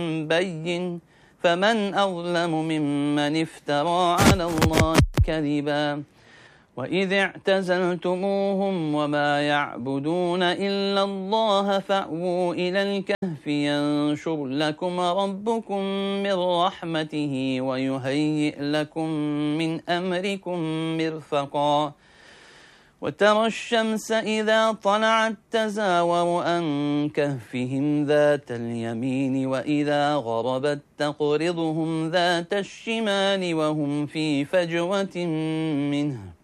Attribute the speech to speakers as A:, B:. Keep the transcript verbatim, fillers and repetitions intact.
A: بين فمن أظلم ممن افترى على الله كذبا وإذ اعتزلتموهم وما يعبدون إلا الله فأووا إلى الكهف ينشر لكم ربكم من رحمته ويهيئ لكم من أمركم مرفقا وترى الشمس إذا طلعت تزاور عن كهفهم ذات اليمين وإذا غربت تقرضهم ذات الشمال وهم في فجوة منه